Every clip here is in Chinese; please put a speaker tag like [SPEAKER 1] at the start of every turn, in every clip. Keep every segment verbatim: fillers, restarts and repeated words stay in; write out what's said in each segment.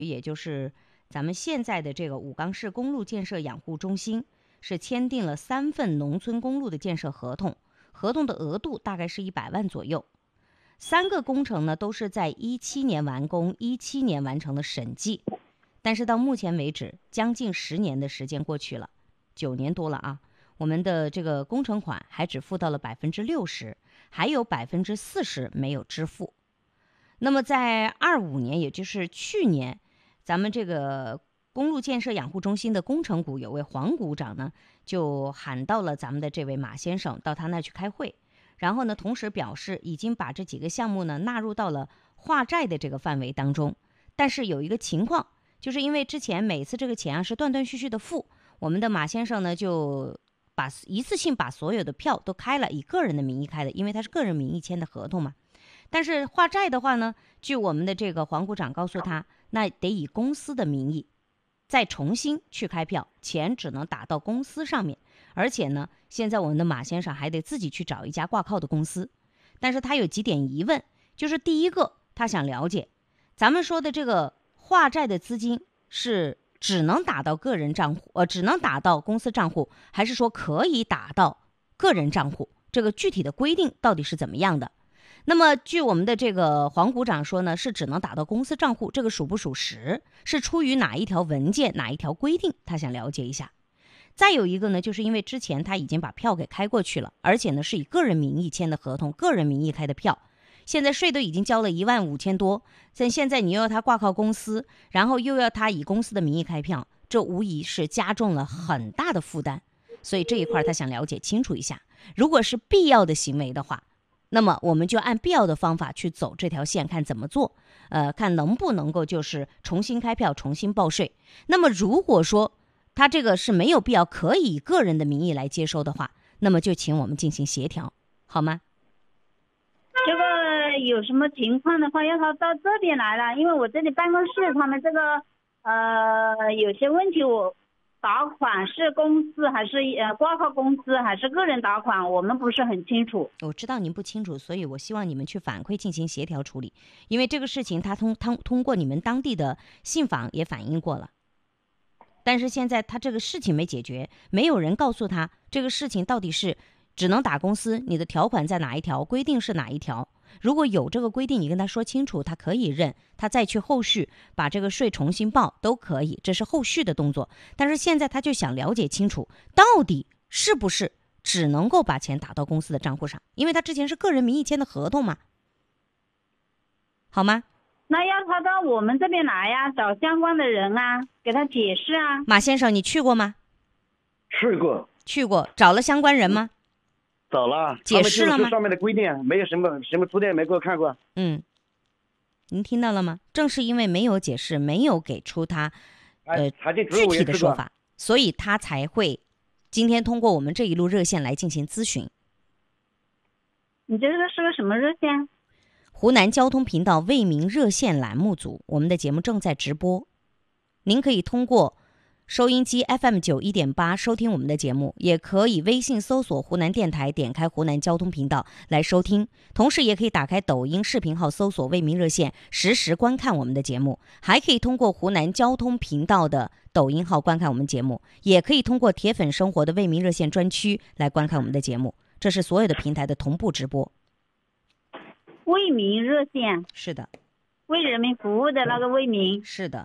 [SPEAKER 1] 也就是咱们现在的这个武冈市公路建设养护中心是签订了三份农村公路的建设合同，合同的额度大概是一百万左右。三个工程呢都是在一七年完工，一七年完成的审计，但是到目前为止，将近十年的时间过去了，九年多了啊。我们的这个工程款还只付到了百分之六十，还有百分之四十没有支付。那么在二五年，也就是去年，咱们这个公路建设养护中心的工程股有位黄股长呢，就喊到了咱们的这位马先生，到他那去开会，然后呢，同时表示已经把这几个项目呢纳入到了化债的这个范围当中。但是有一个情况，就是因为之前每次这个钱啊是断断续续的付，我们的马先生呢就把一次性把所有的票都开了，以个人的名义开的，因为他是个人名义签的合同嘛。但是化债的话呢，据我们的这个黄股长告诉他，那得以公司的名义再重新去开票，钱只能打到公司上面。而且呢，现在我们的马先生还得自己去找一家挂靠的公司。但是他有几点疑问，就是第一个，他想了解咱们说的这个化债的资金是只能打到个人账户，呃，只能打到公司账户，还是说可以打到个人账户？这个具体的规定到底是怎么样的？那么据我们的这个黄股长说呢，是只能打到公司账户，这个属不属实？是出于哪一条文件、哪一条规定？他想了解一下。再有一个呢，就是因为之前他已经把票给开过去了，而且呢是以个人名义签的合同，个人名义开的票。现在税都已经交了一万五千多，但现在你又要他挂靠公司，然后又要他以公司的名义开票，这无疑是加重了很大的负担。所以这一块他想了解清楚一下，如果是必要的行为的话，那么我们就按必要的方法去走这条线，看怎么做，呃，看能不能够就是重新开票、重新报税。那么如果说他这个是没有必要，可以以个人的名义来接收的话，那么就请我们进行协调，好吗？
[SPEAKER 2] 这个有什么情况的话，要他到这边来了，因为我这里办公室他们这个呃有些问题，我打款是公司还是呃挂靠公司还是个人打款，我们不是很清楚。
[SPEAKER 1] 我知道您不清楚，所以我希望你们去反馈进行协调处理，因为这个事情他通通通过你们当地的信访也反映过了。但是现在他这个事情没解决，没有人告诉他这个事情到底是只能打公司，你的条款在哪一条，规定是哪一条。如果有这个规定，你跟他说清楚，他可以认，他再去后续把这个税重新报都可以，这是后续的动作。但是现在他就想了解清楚，到底是不是只能够把钱打到公司的账户上，因为他之前是个人名义签的合同嘛，好吗？
[SPEAKER 2] 那要他到我们这边来呀，找相关的人啊，给他解释啊。
[SPEAKER 1] 马先生，你去过吗？
[SPEAKER 3] 去过。
[SPEAKER 1] 去过，找了相关人吗？
[SPEAKER 3] 找了，
[SPEAKER 1] 解释了吗？
[SPEAKER 3] 上面的规定没有什么什么图片没给我看过。
[SPEAKER 1] 嗯，您听到了吗？正是因为没有解释，没有给出他呃具体的说法，所以他才会今天通过我们这一路热线来进行咨询。
[SPEAKER 2] 你这个是个什么热线？
[SPEAKER 1] 湖南交通频道为民热线栏目组，我们的节目正在直播，您可以通过收音机 F M 九一点八收听我们的节目，也可以微信搜索湖南电台，点开湖南交通频道来收听，同时也可以打开抖音视频号搜索为民热线，实时观看我们的节目，还可以通过湖南交通频道的抖音号观看我们节目，也可以通过铁粉生活的为民热线专区来观看我们的节目，这是所有的平台的同步直播。
[SPEAKER 2] 为民热线，
[SPEAKER 1] 是的，
[SPEAKER 2] 为人民服务的那个为民，
[SPEAKER 1] 是的。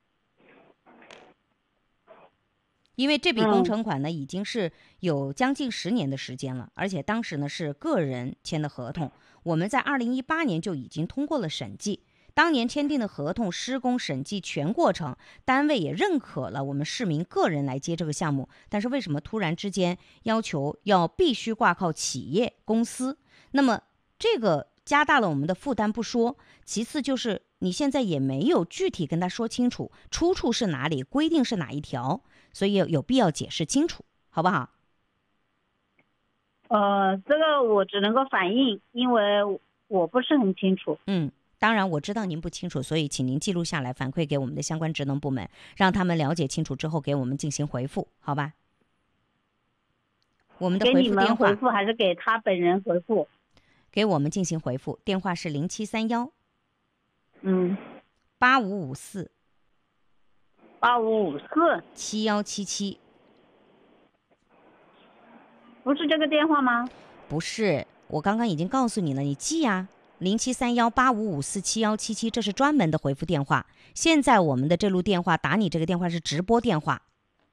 [SPEAKER 1] 因为这笔工程款呢，已经是有将近十年的时间了，而且当时呢是个人签的合同，我们在二零一八年就已经通过了审计，当年签订的合同、施工、审计全过程，单位也认可了我们市民个人来接这个项目，但是为什么突然之间要求要必须挂靠企业公司？那么这个加大了我们的负担不说，其次就是你现在也没有具体跟他说清楚出处是哪里，规定是哪一条，所以有必要解释清楚，好不好？
[SPEAKER 2] 呃，这个我只能够反映，因为我不是很清楚。
[SPEAKER 1] 嗯，当然我知道您不清楚，所以请您记录下来，反馈给我们的相关职能部门，让他们了解清楚之后给我们进行回复，好吧？我们的回复电话，给你们
[SPEAKER 2] 回复还是给他本人回复？
[SPEAKER 1] 给我们进行回复，电话是零七三幺，
[SPEAKER 2] 嗯，
[SPEAKER 1] 八五五四
[SPEAKER 2] 八五五四
[SPEAKER 1] 七幺七七。
[SPEAKER 2] 不是这个电话吗？
[SPEAKER 1] 不是，我刚刚已经告诉你了，你记呀、啊。零七三幺八五五四七幺七七，这是专门的回复电话。现在我们的这路电话打你这个电话是直播电话。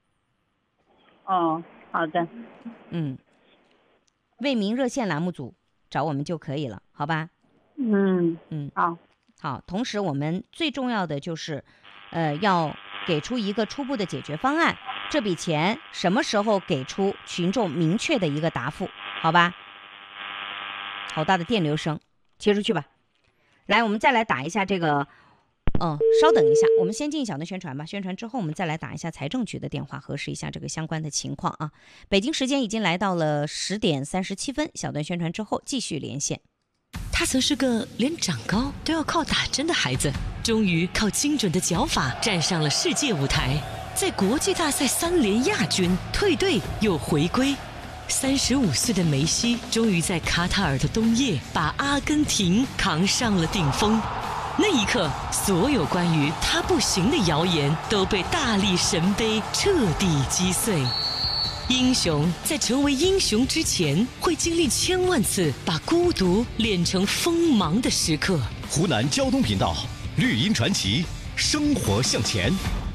[SPEAKER 2] 哦，好的。
[SPEAKER 1] 嗯，为民热线栏目组找我们就可以了，好吧？
[SPEAKER 2] 嗯
[SPEAKER 1] 嗯，
[SPEAKER 2] 好，
[SPEAKER 1] 好。同时，我们最重要的就是，呃，要给出一个初步的解决方案。这笔钱什么时候给出群众明确的一个答复？好吧？好大的电流声。切出去吧，来，我们再来打一下这个，嗯，稍等一下，我们先进小的宣传吧。宣传之后，我们再来打一下财政局的电话，核实一下这个相关的情况啊。北京时间已经来到了十点三十七分，小段宣传之后继续连线。
[SPEAKER 4] 他曾是个连长高都要靠打针的孩子，终于靠精准的脚法站上了世界舞台，在国际大赛三连亚军，退队又回归。三十五岁的梅西终于在卡塔尔的冬夜把阿根廷扛上了顶峰。那一刻，所有关于他不行的谣言都被大力神杯彻底击碎。英雄在成为英雄之前，会经历千万次把孤独练成锋芒的时刻。
[SPEAKER 5] 湖南交通频道绿茵传奇，生活向前。